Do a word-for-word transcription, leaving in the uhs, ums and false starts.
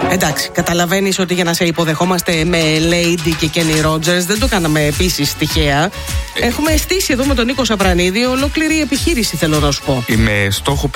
Εντάξει, καταλαβαίνεις ότι για να σε υποδεχόμαστε με Lady και Kenny Rogers δεν το κάναμε επίσης τυχαία. Έχουμε στήσει εδώ με τον Νίκο Σαπρανίδη ολόκληρη επιχείρηση, θέλω να σου πω. Με στόχο